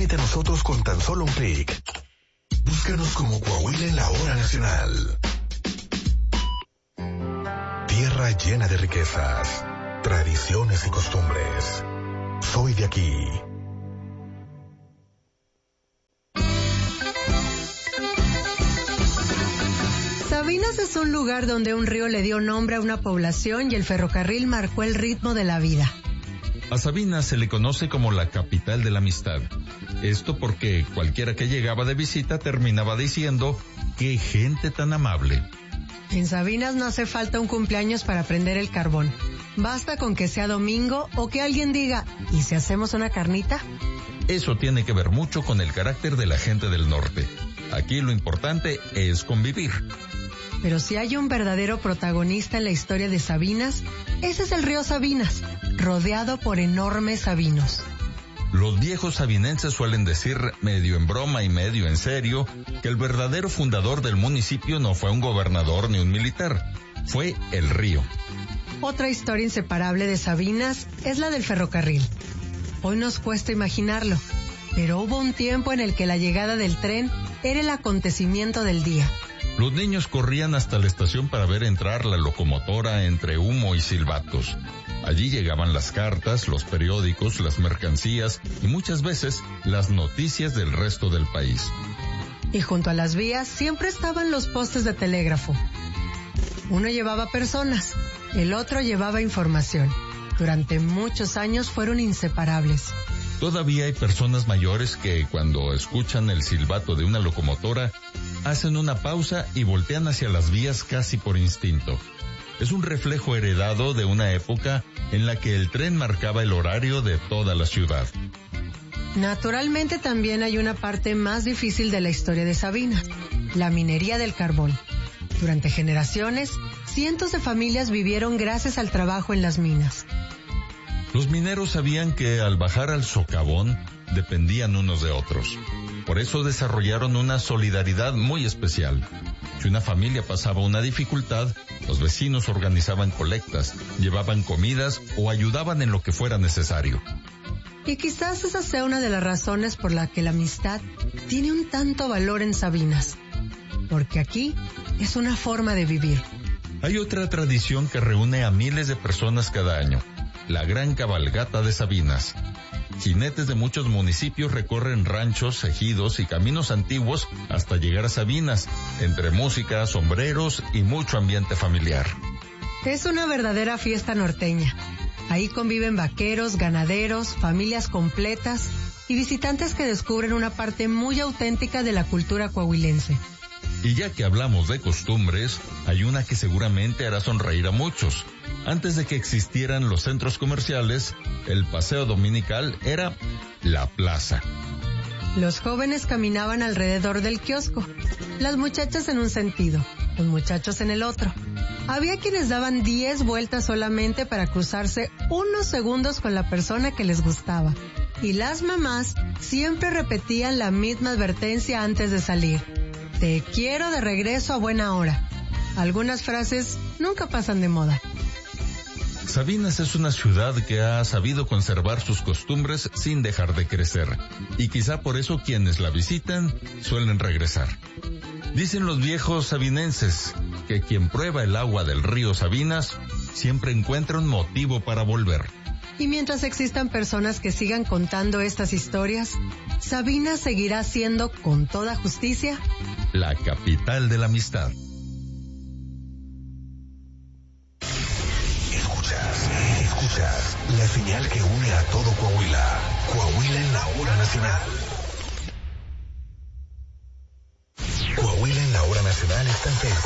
Únete a nosotros con tan solo un clic. Búscanos como Coahuila en la hora nacional. Tierra llena de riquezas, tradiciones y costumbres. Soy de aquí. Sabinas es un lugar donde un río le dio nombre a una población y el ferrocarril marcó el ritmo de la vida. A Sabinas se le conoce como la capital de la amistad. Esto porque cualquiera que llegaba de visita terminaba diciendo, ¡qué gente tan amable! En Sabinas no hace falta un cumpleaños para prender el carbón. Basta con que sea domingo o que alguien diga, ¿y si hacemos una carnita? Eso tiene que ver mucho con el carácter de la gente del norte. Aquí lo importante es convivir. Pero si hay un verdadero protagonista en la historia de Sabinas, ese es el río Sabinas, rodeado por enormes sabinos. Los viejos sabinenses suelen decir, medio en broma y medio en serio, que el verdadero fundador del municipio no fue un gobernador ni un militar, fue el río. Otra historia inseparable de Sabinas es la del ferrocarril. Hoy nos cuesta imaginarlo, pero hubo un tiempo en el que la llegada del tren era el acontecimiento del día. Los niños corrían hasta la estación para ver entrar la locomotora entre humo y silbatos. Allí llegaban las cartas, los periódicos, las mercancías y muchas veces las noticias del resto del país. Y junto a las vías siempre estaban los postes de telégrafo. Uno llevaba personas, el otro llevaba información. Durante muchos años fueron inseparables. Todavía hay personas mayores que cuando escuchan el silbato de una locomotora hacen una pausa y voltean hacia las vías casi por instinto. Es un reflejo heredado de una época en la que el tren marcaba el horario de toda la ciudad. Naturalmente también hay una parte más difícil de la historia de Sabinas, la minería del carbón. Durante generaciones, cientos de familias vivieron gracias al trabajo en las minas. Los mineros sabían que al bajar al socavón dependían unos de otros. Por eso desarrollaron una solidaridad muy especial. Si una familia pasaba una dificultad, los vecinos organizaban colectas, llevaban comidas o ayudaban en lo que fuera necesario. Y quizás esa sea una de las razones por la que la amistad tiene un tanto valor en Sabinas. Porque aquí es una forma de vivir. Hay otra tradición que reúne a miles de personas cada año. La gran cabalgata de Sabinas. Jinetes de muchos municipios recorren ranchos, ejidos y caminos antiguos hasta llegar a Sabinas, entre música, sombreros y mucho ambiente familiar. Es una verdadera fiesta norteña. Ahí conviven vaqueros, ganaderos, familias completas y visitantes que descubren una parte muy auténtica de la cultura coahuilense. Y ya que hablamos de costumbres, hay una que seguramente hará sonreír a muchos. Antes de que existieran los centros comerciales, el paseo dominical era la plaza. Los jóvenes caminaban alrededor del kiosco, las muchachas en un sentido, los muchachos en el otro. Había quienes daban 10 vueltas solamente para cruzarse unos segundos con la persona que les gustaba. Y las mamás siempre repetían la misma advertencia antes de salir. Te quiero de regreso a buena hora. Algunas frases nunca pasan de moda. Sabinas es una ciudad que ha sabido conservar sus costumbres sin dejar de crecer. Y quizá por eso quienes la visitan suelen regresar. Dicen los viejos sabinenses que quien prueba el agua del río Sabinas siempre encuentra un motivo para volver. Y mientras existan personas que sigan contando estas historias, Sabinas seguirá siendo, con toda justicia, la capital de la amistad. Escuchas la señal que une a todo Coahuila. Coahuila en la hora nacional. Coahuila en la hora nacional está en Facebook.